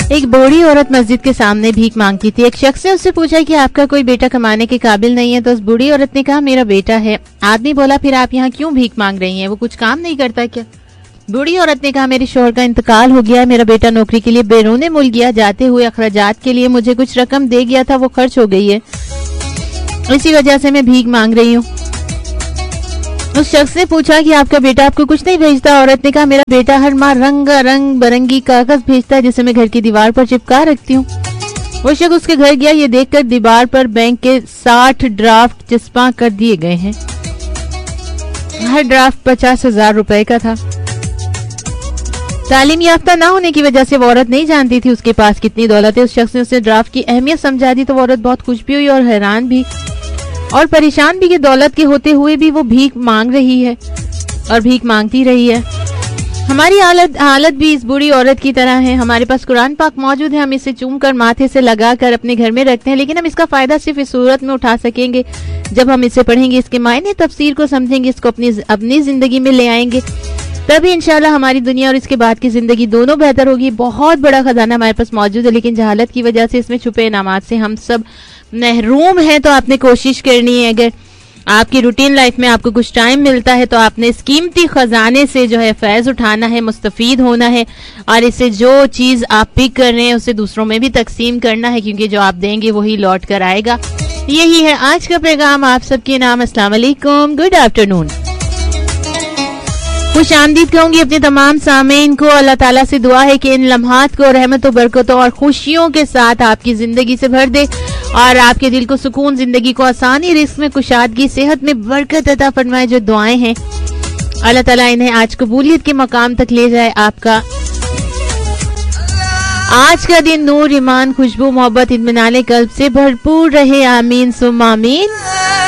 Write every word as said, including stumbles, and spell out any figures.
ایک بوڑھی عورت مسجد کے سامنے بھیک مانگتی تھی. ایک شخص نے اس سے پوچھا کہ آپ کا کوئی بیٹا کمانے کے قابل نہیں ہے؟ تو اس بوڑھی عورت نے کہا میرا بیٹا ہے. آدمی بولا پھر آپ یہاں کیوں بھیک مانگ رہی ہیں, وہ کچھ کام نہیں کرتا کیا؟ بوڑھی عورت نے کہا میرے شوہر کا انتقال ہو گیا ہے, میرا بیٹا نوکری کے لیے بیرون ملک گیا, جاتے ہوئے اخراجات کے لیے مجھے کچھ رقم دے گیا تھا, وہ خرچ ہو گئی ہے, اسی وجہ سے میں بھیک مانگ رہی ہوں. اس شخص نے پوچھا کہ آپ کا بیٹا آپ کو کچھ نہیں بھیجتا؟ عورت نے کہا میرا بیٹا ہر ماہ رنگ رنگ برنگی کاغذ بھیجتا ہے جسے میں گھر کی دیوار پر چپکا رکھتی ہوں. وہ شخص اس کے گھر گیا, یہ دیکھ کر دیوار پر بینک کے ساٹھ ڈرافٹ چسپاں کر دیے گئے ہیں. ہر ڈرافٹ پچاس ہزار روپے کا تھا. تعلیم یافتہ نہ ہونے کی وجہ سے وہ عورت نہیں جانتی تھی اس کے پاس کتنی دولت ہے. اس شخص نے اسے ڈرافٹ کی اہمیت سمجھا دی تو وہ عورت بہت خوش بھی ہوئی اور حیران بھی اور پریشان بھی کہ دولت کے ہوتے ہوئے بھی وہ بھیک مانگ رہی ہے اور بھیک مانگتی رہی ہے. ہماری حالت حالت بھی اس بوڑھی عورت کی طرح ہے. ہمارے پاس قرآن پاک موجود ہے, ہم اسے چوم کر ماتھے سے لگا کر اپنے گھر میں رکھتے ہیں, لیکن ہم اس کا فائدہ صرف اس صورت میں اٹھا سکیں گے جب ہم اسے پڑھیں گے, اس کے معنی تفسیر کو سمجھیں گے, اس کو اپنی اپنی زندگی میں لے آئیں گے, تبھی انشاءاللہ ہماری دنیا اور اس کے بعد کی زندگی دونوں بہتر ہوگی. بہت بڑا خزانہ ہمارے پاس موجود ہے, لیکن جہالت کی وجہ سے اس میں چھپے انعامات سے ہم سب محروم ہیں. تو آپ نے کوشش کرنی ہے, اگر آپ کی روٹین لائف میں آپ کو کچھ ٹائم ملتا ہے تو آپ نے اس قیمتی خزانے سے جو ہے فیض اٹھانا ہے, مستفید ہونا ہے, اور اسے جو چیز آپ پک کر رہے ہیں اسے دوسروں میں بھی تقسیم کرنا ہے, کیونکہ جو آپ دیں گے وہی لوٹ کر آئے گا. یہی ہے آج کا پیغام آپ سب کے نام. السلام علیکم, گڈ آفٹرنون. خوش آمدید کہوں گی اپنے تمام سامعین کو. اللہ تعالیٰ سے دعا ہے کہ ان لمحات کو رحمت و برکتوں اور خوشیوں کے ساتھ آپ کی زندگی سے بھر دے اور آپ کے دل کو سکون, زندگی کو آسانی, رزق میں کشادگی, صحت میں برکت عطا فرمائے. جو دعائیں ہیں اللہ تعالیٰ انہیں آج قبولیت کے مقام تک لے جائے. آپ کا آج کا دن نور, ایمان, خوشبو, محبت, اطمینان قلب سے بھرپور رہے. آمین ثم آمین.